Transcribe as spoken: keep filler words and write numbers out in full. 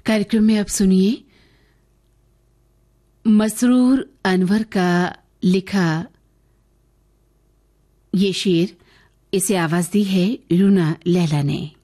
कार्यक्रम में अब सुनिए मसरूर अनवर का लिखा ये शेर। इसे आवाज दी है रूना लैला ने।